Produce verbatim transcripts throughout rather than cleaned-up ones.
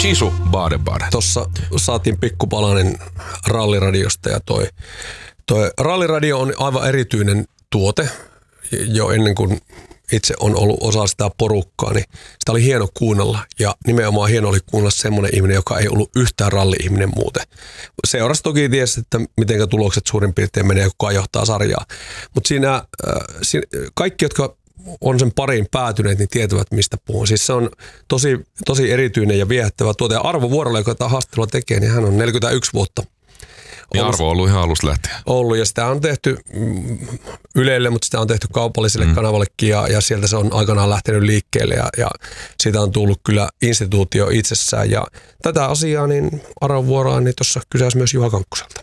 Chisu Badebade. Tuossa saatiin pikkupalanen ralliradiosta ja toi, toi ralliradio on aivan erityinen tuote. Jo ennen kuin itse on ollut osa sitä porukkaa, niin sitä oli hieno kuunnella. Ja nimenomaan hieno oli kuunnella semmoinen ihminen, joka ei ollut yhtään ralli-ihminen muuten. Seurasi toki tiesi, että miten tulokset suurin piirtein menee, kukaan johtaa sarjaa. Mutta siinä, äh, siinä kaikki, jotka on sen pariin päätyneet, niin tietävät, mistä puhun. Siis se on tosi, tosi erityinen ja viehättävä tuote. Ja Arvo Vuorola, joka tätä haastattelua tekee, niin hän on neljäkymmentäyksi vuotta. Niin Arvo on ollut ihan alusta lähtien. Ollut, ja sitä on tehty Ylelle, mutta sitä on tehty kaupalliselle mm. kanavallekin, ja, ja sieltä se on aikanaan lähtenyt liikkeelle, ja, ja siitä on tullut kyllä instituutio itsessään. Ja tätä asiaa, niin Arvo Vuorola, niin tuossa kysäisi myös Juha Kankkuselta.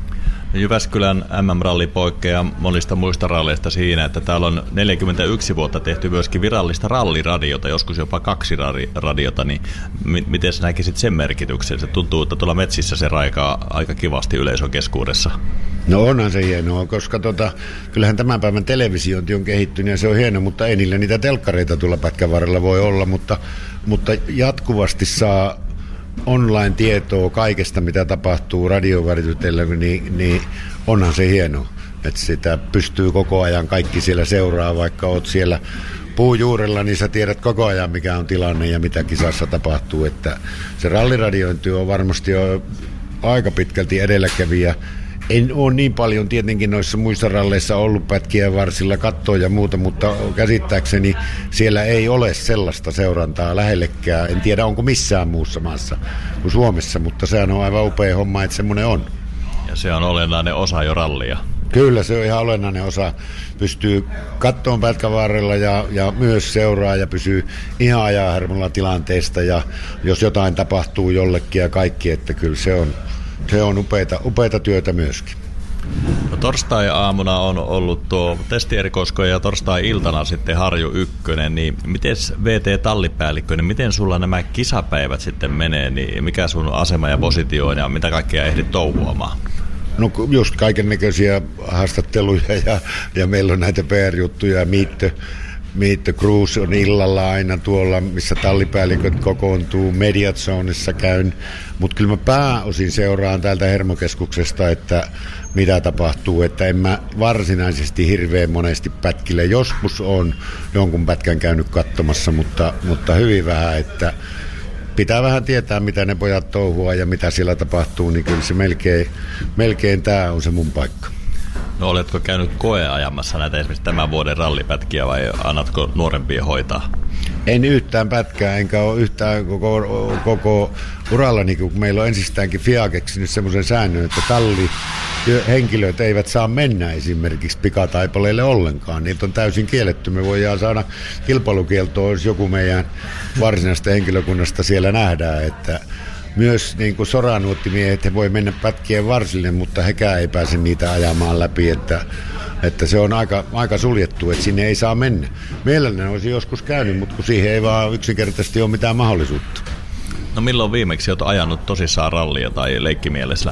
Jyväskylän M M-ralli poikkeaa monista muista ralleista siinä, että täällä on neljäkymmentäyksi vuotta tehty myöskin virallista ralliradiota, joskus jopa kaksi radiota, niin m- miten sä näkisit sen merkityksen? Se tuntuu, että tuolla metsissä se raikaa aika kivasti yleisön keskuudessa. No onhan se hienoa, koska tota, kyllähän tämän päivän televisiointi on kehittynyt ja se on hieno, mutta ei niillä niitä telkkareita tuolla pätkän varrella voi olla, mutta, mutta jatkuvasti saa online-tietoa kaikesta, mitä tapahtuu radiovälityksellä, niin, niin onhan se hienoa, että sitä pystyy koko ajan kaikki siellä seuraa, vaikka oot siellä puujuurella, niin sä tiedät koko ajan, mikä on tilanne ja mitä kisassa tapahtuu, että se ralliradiointi on varmasti jo aika pitkälti edelläkävijä. En ole niin paljon tietenkin noissa muissa ralleissa ollut pätkien varsilla kattoa ja muuta, mutta käsittääkseni siellä ei ole sellaista seurantaa lähellekään. En tiedä, onko missään muussa maassa kuin Suomessa, mutta sehän on aivan upea homma, että semmoinen on. Ja se on olennainen osa jo rallia. Kyllä, se on ihan olennainen osa. Pystyy kattoon pätkän varrella ja, ja myös seuraa ja pysyy ihan ajanhermolla tilanteesta. Ja jos jotain tapahtuu jollekin ja kaikki, että kyllä se on... Se on upeata, upeata työtä myöskin. No, torstai-aamuna on ollut tuo testierikoiskoja ja torstai-iltana sitten Harju ykkönen, niin miten V T-tallipäällikkö, niin miten sulla nämä kisapäivät sitten menee, niin mikä sun asema ja positio on ja mitä kaikkea ehdit touhuamaan? No just kaikennäköisiä haastatteluja ja, ja meillä on näitä P R-juttuja ja Miittö. Meet Cruise on illalla aina tuolla, missä tallipäälliköt kokoontuu, Mediazoneissa käyn, mutta kyllä mä pääosin seuraan täältä Hermokeskuksesta, että mitä tapahtuu, että en mä varsinaisesti hirveän monesti pätkille, joskus on jonkun pätkän käynyt katsomassa, mutta, mutta hyvin vähän, että pitää vähän tietää, mitä ne pojat touhua ja mitä siellä tapahtuu, niin kyllä se melkein, melkein tää on se mun paikka. No oletko käynyt koeajamassa näitä esimerkiksi tämän vuoden rallipätkiä vai annatko nuorempia hoitaa? En yhtään pätkää, enkä ole yhtään koko, koko urallani, kun meillä on ensistäänkin F I A keksinyt semmoisen säännön, että tallihenkilöt eivät saa mennä esimerkiksi pikataipaleille ollenkaan. Niitä on täysin kielletty. Me voidaan saada kilpailukieltoa, jos joku meidän varsinaista henkilökunnasta siellä nähdään, että myös niin kuin soranuottimiehet, he voi mennä pätkien varsille, mutta hekään ei pääse niitä ajamaan läpi, että, että se on aika, aika suljettu, että sinne ei saa mennä. Mielelläni olisi joskus käynyt, mutta kun siihen ei vaan yksinkertaisesti ole mitään mahdollisuutta. No milloin viimeksi olet ajanut tosissaan rallia tai leikkimielessä?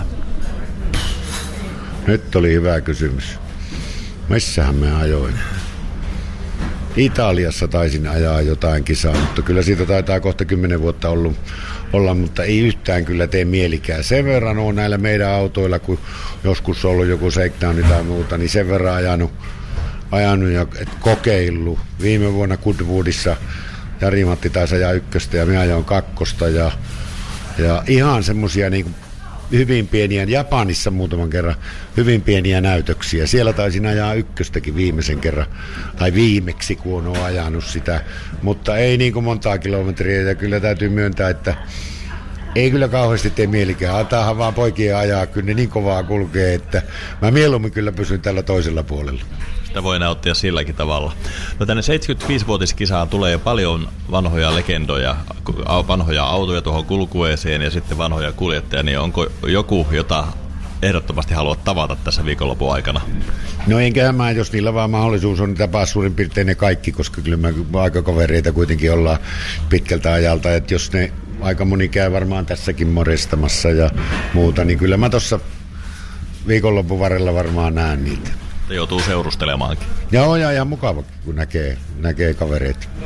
Nyt oli hyvä kysymys. Missähän mä ajoin? Italiassa taisin ajaa jotain kisaa, mutta kyllä siitä taitaa kohta kymmenen vuotta ollut, olla, mutta ei yhtään kyllä tee mielikään. Sen verran on näillä meidän autoilla, kun joskus on ollut joku Shakedown tai muuta, niin sen verran ajanut, ajanut ja kokeillut. Viime vuonna Goodwoodissa Jari-Matti taisi ajaa ykköstä ja minä ajoin kakkosta ja, ja ihan semmosia niin hyvin pieniä, Japanissa muutaman kerran hyvin pieniä näytöksiä. Siellä taisin ajaa ykköstäkin viimeisen kerran, tai viimeksi kun on ajanut sitä, mutta ei niin kuin montaa kilometriä, ja kyllä täytyy myöntää, että ei kyllä kauheasti tee mielikään. Antaahan vaan poikien ajaa, kyllä ne niin kovaa kulkee, että mä mieluummin kyllä pysyn tällä toisella puolella. Sitä voi nauttia silläkin tavalla. No tänne seitsemänkymmentäviisivuotiskisaan tulee jo paljon vanhoja legendoja, vanhoja autoja tuohon kulkueeseen ja sitten vanhoja kuljettajia, niin onko joku, jota ehdottomasti haluat tavata tässä viikonlopun aikana? No enköhän mä, jos niillä vaan mahdollisuus on, niin tapaa suurin piirtein ne kaikki, koska kyllä me aika kavereita kuitenkin ollaan pitkältä ajalta, että jos ne aika moni käy varmaan tässäkin morestamassa ja muuta, niin kyllä mä tuossa viikonlopun varrella varmaan näen niitä. Joutuu seurustelemaankin. Joo, ja ihan mukava, kun näkee, näkee kavereita.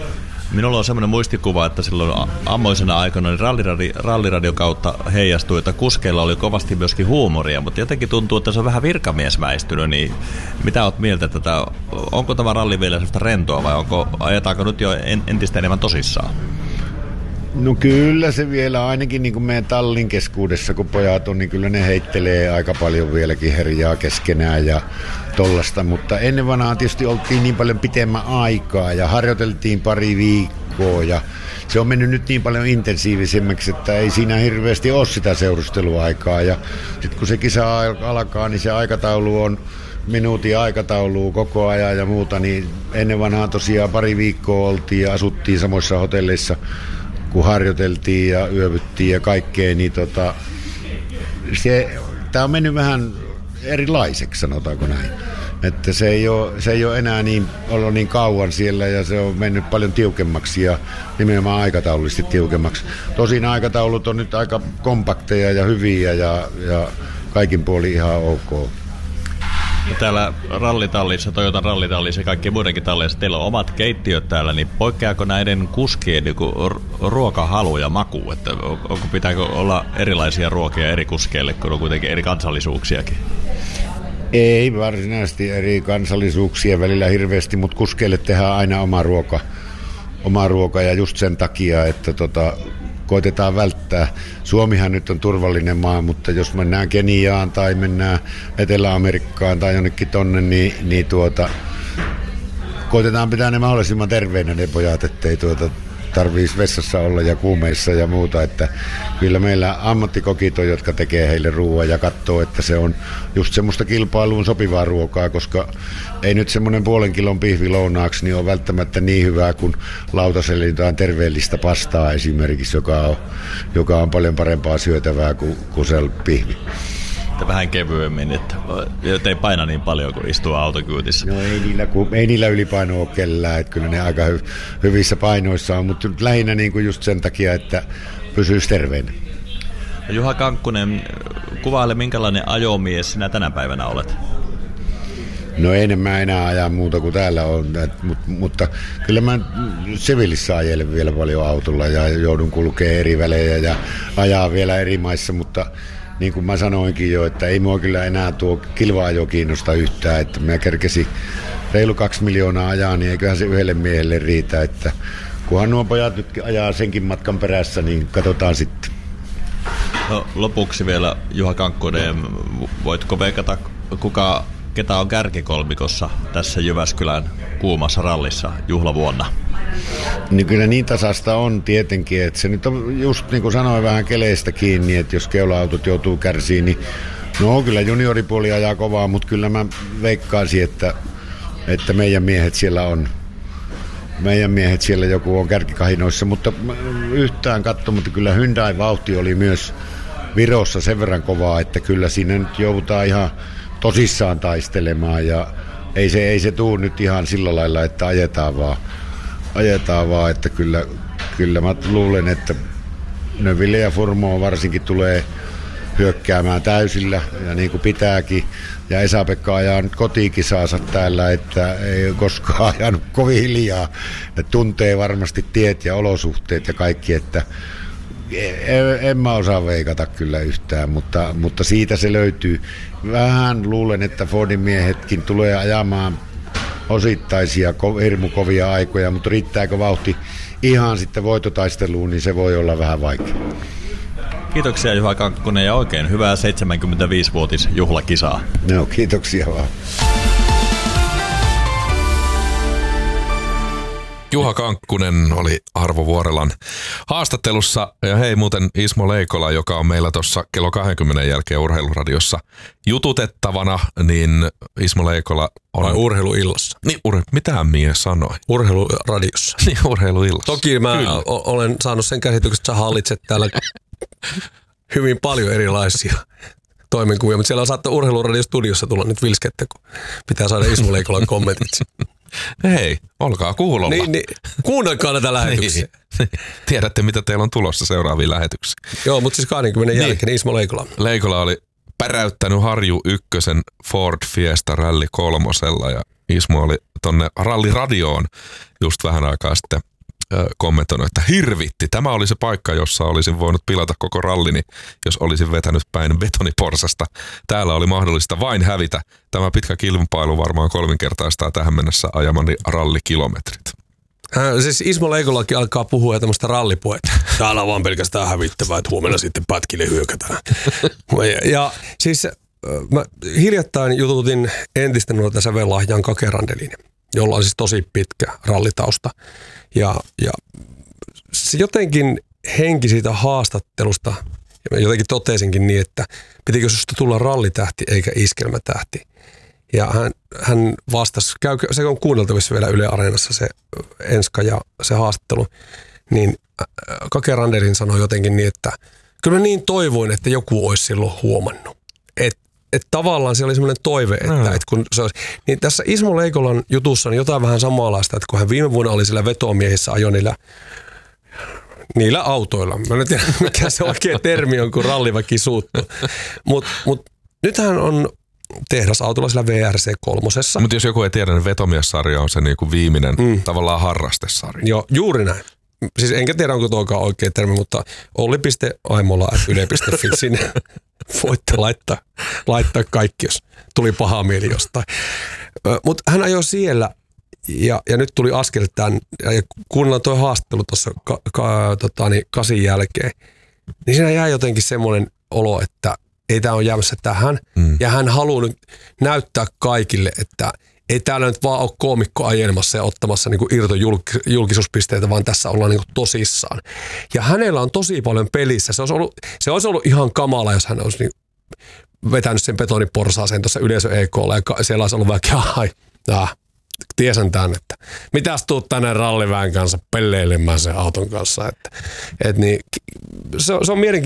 Minulla on semmoinen muistikuva, että silloin ammoisena aikana niin ralliradi, ralliradion kautta heijastui, että kuskeilla oli kovasti myöskin huumoria, mutta jotenkin tuntuu, että se on vähän virkamiesmäistynyt, niin mitä oot mieltä tätä, onko tämä ralli vielä sellaista rentoa vai onko, ajetaanko nyt jo entistä enemmän tosissaan? No kyllä se vielä ainakin niin kuin meidän tallin keskuudessa, kun pojat on, niin kyllä ne heittelee aika paljon vieläkin herjaa keskenään ja tollasta, mutta ennen vanhaa tietysti oltiin niin paljon pitemmän aikaa ja harjoiteltiin pari viikkoa ja se on mennyt nyt niin paljon intensiivisemmäksi, että ei siinä hirveästi ole sitä seurusteluaikaa ja sitten kun se kisa alkaa, niin se aikataulu on minuutin aikataulua koko ajan ja muuta, niin ennen vanhaa tosiaan pari viikkoa oltiin ja asuttiin samoissa hotelleissa, kun harjoiteltiin ja yövyttiin ja kaikkea, niin tota, tämä on mennyt vähän erilaiseksi, sanotaanko näin. Että se ei ole, se ei ole enää niin, ollut niin kauan siellä ja se on mennyt paljon tiukemmaksi ja nimenomaan aikataulullisesti tiukemmaksi. Tosin aikataulut on nyt aika kompakteja ja hyviä ja, ja kaikin puolin ihan ok. Ja täällä rallitallissa, Toyotan rallitallissa ja kaikkien muidenkin talleissa, teillä on omat keittiöt täällä, niin poikkeako näiden kuskien niin ruokahalu ja maku? Että onko, pitääkö olla erilaisia ruokia eri kuskeille, kun on kuitenkin eri kansallisuuksiakin? Ei varsinaisesti eri kansallisuuksia välillä hirveästi, mutta kuskeille tehdään aina oma ruoka, oma ruoka ja just sen takia, että tota, koitetaan välttää. Suomihan nyt on turvallinen maa, mutta jos mennään Keniaan tai mennään Etelä-Amerikkaan tai jonnekin tonne, niin, niin tuota, koitetaan pitää ne mahdollisimman terveinä ne pojat, ettei tuota, tarvitsisi vessassa olla ja kuumeissa ja muuta. Että kyllä meillä ammattikokit on, jotka tekee heille ruoan ja katsoo, että se on just semmoista kilpailuun sopivaa ruokaa, koska ei nyt semmoinen puolen kilon pihvi lounaaksi niin on välttämättä niin hyvää kuin lautaselle jotain terveellistä pastaa esimerkiksi, joka on, joka on paljon parempaa syötävää kuin, kuin se pihvi. Vähän kevyemmin, että ei paina niin paljon kuin istuu autokyytissä. No ei niillä, ei niillä ylipainoa ole kellään, että kyllä ne aika hy, hyvissä painoissa on, mutta lähinnä niin kuin just sen takia, että pysyisi terveenä. Juha Kankkunen, kuvaile minkälainen ajomies sinä tänä päivänä olet? No en mä enää aja muuta kuin täällä on, et, mutta, mutta kyllä mä siviilissä ajelen vielä paljon autolla ja joudun kulkemaan eri välejä ja ajaa vielä eri maissa, mutta niin kuin mä sanoinkin jo, että ei mua kyllä enää tuo kilva-ajo kiinnosta yhtään, että mä kerkesin reilu kaksi miljoonaa ajaa, niin eiköhän se yhdelle miehelle riitä, että kunhan nuo pojat nyt ajaa senkin matkan perässä, niin katsotaan sitten. No, lopuksi vielä Juha Kankkunen, voitko veikata, kuka, ketä on kärkikolmikossa tässä Jyväskylän kuumassa rallissa juhlavuonna? Niin kyllä niin tasasta on tietenkin, että se nyt on just niin kuin sanoin vähän keleistä kiinni, että jos keula-autot joutuu kärsiin, niin no kyllä junioripuoli ajaa kovaa, mutta kyllä mä veikkaisin, että, että meidän miehet siellä on, meidän miehet siellä joku on kärkikahinoissa, mutta yhtään katsomatta kyllä Hyundai-vauhti oli myös Virossa sen verran kovaa, että kyllä siinä nyt joudutaan ihan tosissaan taistelemaan ja ei se, ei se tuu nyt ihan sillä lailla, että ajetaan vaan. Ajetaan vaan, että kyllä, kyllä mä luulen, että Növille ja Furmo varsinkin tulee hyökkäämään täysillä ja niin kuin pitääkin. Ja Esa-Pekka ajaa nyt kotikisaansa täällä, että ei koskaan ajanut kovin hiljaa. Ja tuntee varmasti tiet ja olosuhteet ja kaikki, että en mä osaa veikata kyllä yhtään, mutta, mutta siitä se löytyy. Vähän luulen, että Fordin miehetkin tulee ajamaan osittaisia hirmukovia aikoja, mutta riittääkö vauhti ihan sitten voitotaisteluun, niin se voi olla vähän vaikea. Kiitoksia Juha Kankkunen ja oikein hyvää seitsemänkymmentäviisivuotis juhlakisaa. No, kiitoksia vaan. Juha Kankkunen oli Arvo Vuorelan haastattelussa. Ja hei muuten Ismo Leikola, joka on meillä tuossa kello kaksikymmentä jälkeen Urheiluradiossa jututettavana, niin Ismo Leikola on... Vai urheiluillassa? Niin, ur... mitähän mies sanoi? Urheiluradiossa. Niin, urheiluillassa. Toki mä o- olen saanut sen käsityksen, että sä hallitset täällä hyvin paljon erilaisia toimenkuvia, mutta siellä on saattaa Urheiluradiostudiossa tulla nyt vilskettä, kun pitää saada Ismo Leikolan kommentit. Hei, olkaa kuulolla. Niin, niin, kuunnelkaa näitä lähetyksiä. Niin. Tiedätte, mitä teillä on tulossa seuraaviin lähetyksiin. Joo, mutta siis kaksikymmentä niin. jälkeen Ismo Leikola. Leikola oli päräyttänyt Harju ykkösen Ford Fiesta Rally kolmosella ja Ismo oli tonne Ralliradioon just vähän aikaa sitten kommentoinut, että hirvitti. Tämä oli se paikka, jossa olisin voinut pilata koko rallini, jos olisin vetänyt päin betoniporsasta. Täällä oli mahdollista vain hävitä. Tämä pitkä kilpailu varmaan kolminkertaistaa tähän mennessä ajamani rallikilometrit. Äh, siis Ismo Leikolakin alkaa puhua tämmöistä rallipuetta. Täällä on vaan pelkästään hävittävää, että huomenna sitten pätkille hyökätään. ja, ja siis mä hiljattain jututin entistä noita sävellahjaan Kake Randelin, jolla on siis tosi pitkä rallitausta. Ja, ja se jotenkin henki siitä haastattelusta, ja mä jotenkin totesinkin niin, että pitikö susta tulla rallitähti eikä iskelmätähti. Ja hän, hän vastasi, käy, se on kuunneltavissa vielä Yle Areenassa se Enska ja se haastattelu, niin Kake Randelin sanoi jotenkin niin, että kyllä mä niin toivoin, että joku olisi silloin huomannut. Että et tavallaan se oli semmoinen toive, että mm. et kun se olisi, niin tässä Ismo Leikolan jutussa on jotain vähän samanlaista, että kun hän viime vuonna oli siellä vetomiehissä ajo niillä, niillä autoilla. Mä en tiedä, mikä se oikea termi on, kun ralliväki suuttuu. Mutta mut, nythän on tehdasautolla sillä V R C kolmosessa. Mutta jos joku ei tiedä, niin vetomiessarja on se niinku viimeinen mm. tavallaan harrastesarja. Joo, juuri näin. Siis enkä tiedä, onko tuokaan oikea termi, mutta olli piste aimola ät yle piste fi sinne voitte laittaa, laittaa kaikki, jos tuli paha mieli jostain. Mutta hän ajoi siellä ja, ja nyt tuli askel tämän, ja kuunnellaan tuo haastattelu tuossa ka, ka, tota, niin kasin jälkeen, niin siinä jäi jotenkin semmoinen olo, että ei tämä ole jäämässä tähän. Mm. Ja hän haluaa nyt näyttää kaikille, että ei täällä nyt vaan ole koomikko ajelemassa ja ottamassa niinku irtojulkisuuspisteitä, vaan tässä ollaan niinku tosissaan. Ja hänellä on tosi paljon pelissä. Se olisi ollut, se olisi ollut ihan kamala, jos hän olisi niin vetänyt sen betoniporsaaseen tuossa yleisö E K:lla. Ja siellä olisi ollut vaikka, ai, ah, tiesän tämän, että mitäs tuut tänne ralliväen kanssa pelleilemään sen auton kanssa. Että, et niin, se, se on mielenkiintoista.